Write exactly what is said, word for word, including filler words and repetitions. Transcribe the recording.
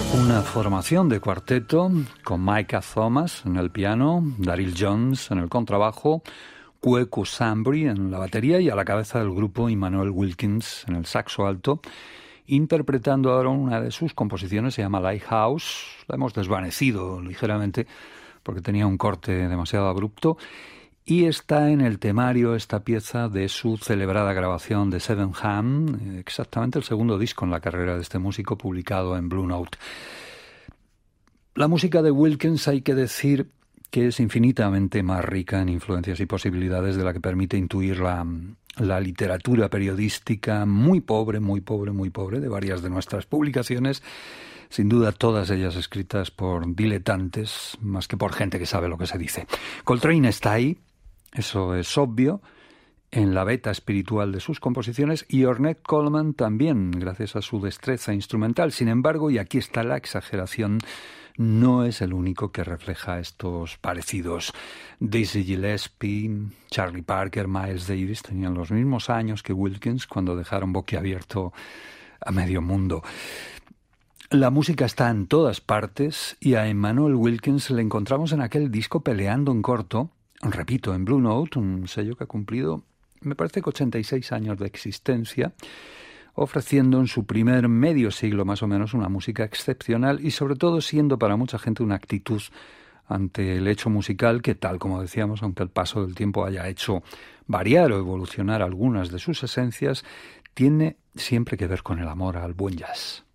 Una formación de cuarteto con Micah Thomas en el piano, Daryl Jones en el contrabajo, Kweku Sambry en la batería y a la cabeza del grupo Immanuel Wilkins en el saxo alto, interpretando ahora una de sus composiciones, se llama Lighthouse. La hemos desvanecido ligeramente porque tenía un corte demasiado abrupto y está en el temario esta pieza de su celebrada grabación de Seven Ham, exactamente el segundo disco en la carrera de este músico publicado en Blue Note. La música de Wilkins hay que decir que es infinitamente más rica en influencias y posibilidades de la que permite intuir la, la literatura periodística muy pobre, muy pobre, muy pobre de varias de nuestras publicaciones, sin duda todas ellas escritas por diletantes, más que por gente que sabe lo que se dice. Coltrane está ahí, eso es obvio, en la beta espiritual de sus composiciones, y Ornette Coleman también, gracias a su destreza instrumental. Sin embargo, y aquí está la exageración, no es el único que refleja estos parecidos. Dizzy Gillespie, Charlie Parker, Miles Davis tenían los mismos años que Wilkins cuando dejaron boquiabierto a medio mundo. La música está en todas partes y a Immanuel Wilkins le encontramos en aquel disco Peleando en corto, repito, en Blue Note, un sello que ha cumplido, me parece que ochenta y seis años de existencia, ofreciendo en su primer medio siglo más o menos una música excepcional y sobre todo siendo para mucha gente una actitud ante el hecho musical que, tal como decíamos, aunque el paso del tiempo haya hecho variar o evolucionar algunas de sus esencias, tiene siempre que ver con el amor al buen jazz.